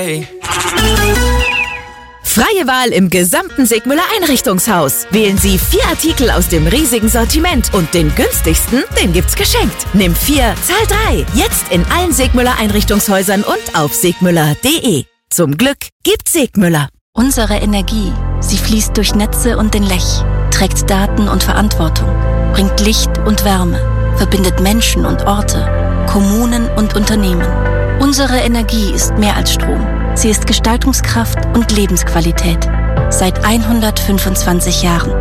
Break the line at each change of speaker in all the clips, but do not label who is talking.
Freie Wahl im gesamten Sigmüller Einrichtungshaus. Wählen Sie 4 Artikel aus dem riesigen Sortiment und den günstigsten, den gibt's geschenkt. Nimm 4, zahl 3. Jetzt in allen Sigmüller Einrichtungshäusern und auf sigmüller.de. Zum Glück gibt's Sigmüller.
Unsere Energie, sie fließt durch Netze und den Lech, trägt Daten und Verantwortung, bringt Licht und Wärme, verbindet Menschen und Orte, Kommunen und Unternehmen. Unsere Energie ist mehr als Strom. Sie ist Gestaltungskraft und Lebensqualität. Seit 125 Jahren.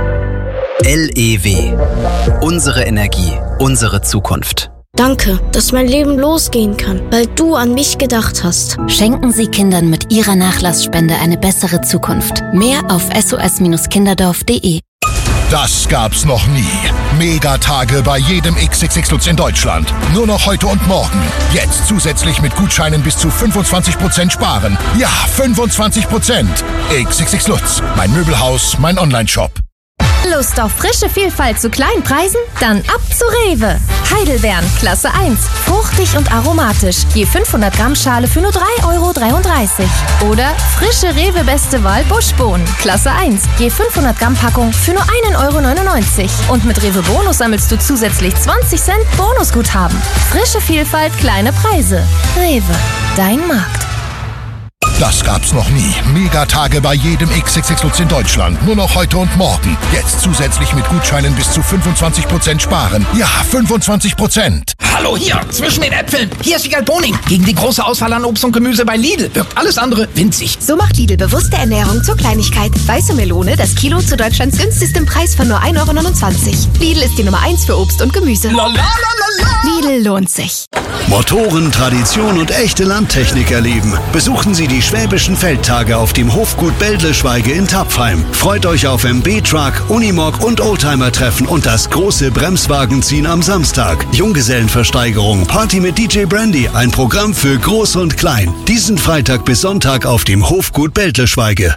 LEW. Unsere Energie, unsere Zukunft.
Danke, dass mein Leben losgehen kann, weil du an mich gedacht hast.
Schenken Sie Kindern mit Ihrer Nachlassspende eine bessere Zukunft. Mehr auf sos-kinderdorf.de.
Das gab's noch nie. Megatage bei jedem XXX Lutz in Deutschland. Nur noch heute und morgen. Jetzt zusätzlich mit Gutscheinen bis zu 25% sparen. Ja, 25%. XXX Lutz. Mein Möbelhaus, mein Onlineshop.
Lust auf frische Vielfalt zu kleinen Preisen? Dann ab zu Rewe. Heidelbeeren, Klasse 1. Fruchtig und aromatisch. Je 500 Gramm Schale für nur 3,33 €. Oder frische Rewe Beste Wahl Buschbohnen, Klasse 1. Je 500 Gramm Packung für nur 1,99 €. Und mit Rewe Bonus sammelst du zusätzlich 20 Cent Bonusguthaben. Frische Vielfalt, kleine Preise. Rewe, dein Markt.
Das gab's noch nie. Megatage bei jedem XXX Lutz in Deutschland. Nur noch heute und morgen. Jetzt zusätzlich mit Gutscheinen bis zu 25% sparen. Ja, 25%.
Hallo hier, zwischen den Äpfeln. Hier ist Wiegald Boning. Gegen die große Auswahl an Obst und Gemüse bei Lidl wirkt alles andere winzig.
So macht Lidl bewusste Ernährung zur Kleinigkeit. Weiße Melone, das Kilo zu Deutschlands günstigstem Preis von nur 1,29 €. Lidl ist die Nummer 1 für Obst und Gemüse. Lidl lohnt sich.
Motoren, Tradition und echte Landtechnik erleben. Besuchen Sie die Schwäbischen Feldtage auf dem Hofgut Bäldleschweige in Tapfheim. Freut euch auf MB-Truck, Unimog und Oldtimer-Treffen und das große Bremswagenziehen am Samstag. Junggesellenversteigerung, Party mit DJ Brandy, ein Programm für Groß und Klein. Diesen Freitag bis Sonntag auf dem Hofgut Bäldleschweige.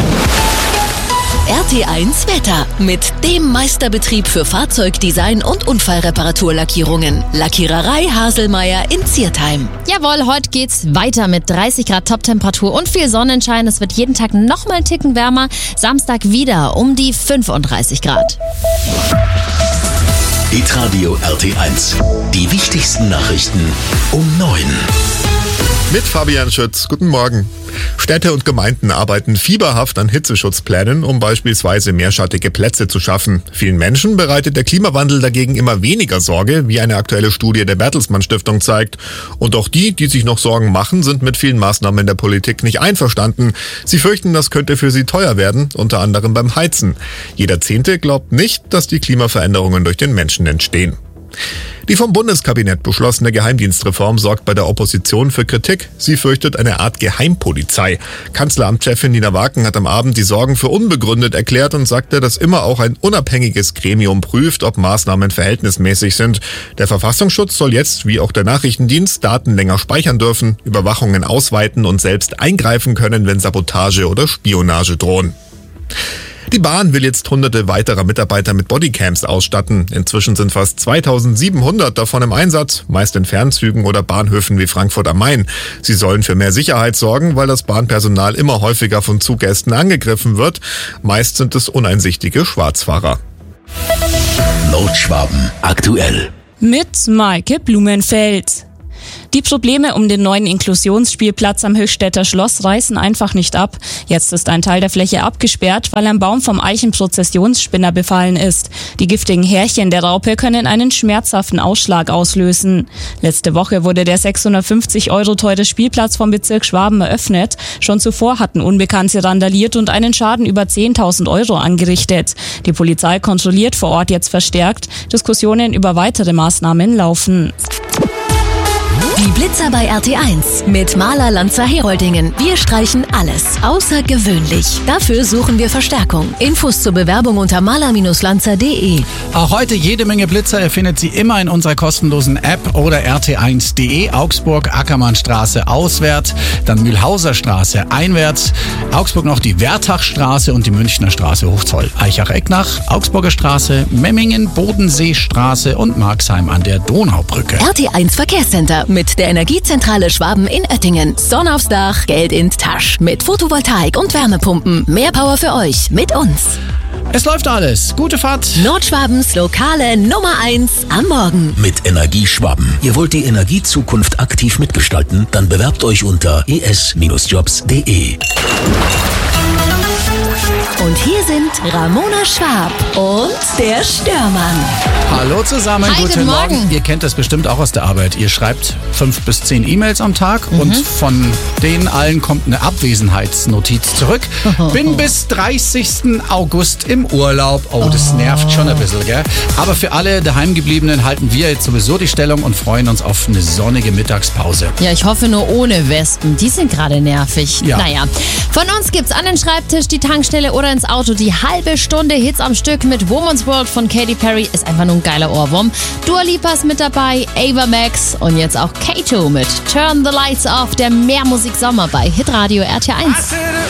RT1 Wetter mit dem Meisterbetrieb für Fahrzeugdesign und Unfallreparaturlackierungen. Lackiererei Haselmeier in Ziertheim.
Jawohl, heute geht's weiter mit 30 Grad Toptemperatur und viel Sonnenschein. Es wird jeden Tag noch mal einen Ticken wärmer. Samstag wieder um die 35 Grad.
Hitradio RT1. Die wichtigsten Nachrichten um 9.
Mit Fabian Schütz. Guten Morgen. Städte und Gemeinden arbeiten fieberhaft an Hitzeschutzplänen, um beispielsweise mehrschattige Plätze zu schaffen. Vielen Menschen bereitet der Klimawandel dagegen immer weniger Sorge, wie eine aktuelle Studie der Bertelsmann Stiftung zeigt. Und auch die sich noch Sorgen machen, sind mit vielen Maßnahmen der Politik nicht einverstanden. Sie fürchten, das könnte für sie teuer werden, unter anderem beim Heizen. Jeder Zehnte glaubt nicht, dass die Klimaveränderungen durch den Menschen entstehen. Die vom Bundeskabinett beschlossene Geheimdienstreform sorgt bei der Opposition für Kritik. Sie fürchtet eine Art Geheimpolizei. Kanzleramtschefin Nina Waken hat am Abend die Sorgen für unbegründet erklärt und sagte, dass immer auch ein unabhängiges Gremium prüft, ob Maßnahmen verhältnismäßig sind. Der Verfassungsschutz soll jetzt, wie auch der Nachrichtendienst, Daten länger speichern dürfen, Überwachungen ausweiten und selbst eingreifen können, wenn Sabotage oder Spionage drohen. Die Bahn will jetzt hunderte weiterer Mitarbeiter mit Bodycams ausstatten. Inzwischen sind fast 2700 davon im Einsatz, meist in Fernzügen oder Bahnhöfen wie Frankfurt am Main. Sie sollen für mehr Sicherheit sorgen, weil das Bahnpersonal immer häufiger von Zuggästen angegriffen wird. Meist sind es uneinsichtige Schwarzfahrer.
Nordschwaben aktuell.
Mit Maike Blumenfeld. Die Probleme um den neuen Inklusionsspielplatz am Höchstädter Schloss reißen einfach nicht ab. Jetzt ist ein Teil der Fläche abgesperrt, weil ein Baum vom Eichenprozessionsspinner befallen ist. Die giftigen Härchen der Raupe können einen schmerzhaften Ausschlag auslösen. Letzte Woche wurde der 650 € teure Spielplatz vom Bezirk Schwaben eröffnet. Schon zuvor hatten Unbekannte randaliert und einen Schaden über 10.000 € angerichtet. Die Polizei kontrolliert vor Ort jetzt verstärkt. Diskussionen über weitere Maßnahmen laufen.
Die Blitzer bei RT1 mit Maler Lanzer Heroldingen. Wir streichen alles außergewöhnlich. Dafür suchen wir Verstärkung. Infos zur Bewerbung unter maler-lanzer.de.
Auch heute jede Menge Blitzer. Ihr findet sie immer in unserer kostenlosen App oder rt1.de. Augsburg, Ackermannstraße auswärts, dann Mühlhauser Straße einwärts, Augsburg noch die Wertachstraße und die Münchner Straße Hochzoll. Eichach-Ecknach, Augsburger Straße, Memmingen, Bodenseestraße und Marxheim an der Donaubrücke.
RT1 Verkehrscenter mit Mit der Energiezentrale Schwaben in Oettingen. Sonne aufs Dach, Geld in die Tasche. Mit Photovoltaik und Wärmepumpen. Mehr Power für euch mit uns.
Es läuft alles. Gute Fahrt.
Nordschwabens lokale Nummer 1 am Morgen.
Mit Energie Schwaben. Ihr wollt die Energiezukunft aktiv mitgestalten? Dann bewerbt euch unter es-jobs.de.
Und hier sind Ramona Schwab und der Störmann.
Hallo zusammen,
Hi,
guten Morgen. Ihr kennt das bestimmt auch aus der Arbeit. Ihr schreibt 5 bis 10 E-Mails am Tag und von denen allen kommt eine Abwesenheitsnotiz zurück. Bin bis 30. August im Urlaub. Oh, das nervt schon ein bisschen, gell? Aber für alle Daheimgebliebenen halten wir jetzt sowieso die Stellung und freuen uns auf eine sonnige Mittagspause.
Ja, ich hoffe nur ohne Wespen. Die sind gerade nervig.
Ja.
Naja, von uns gibt's an den Schreibtisch, die Tankstelle oder ins Auto die halbe Stunde Hits am Stück mit Woman's World von Katy Perry. Ist einfach nur ein geiler Ohrwurm. Dua Lipa ist mit dabei, Ava Max und jetzt auch Kato mit Turn the Lights Off, der Mehrmusik-Sommer bei Hitradio RT1.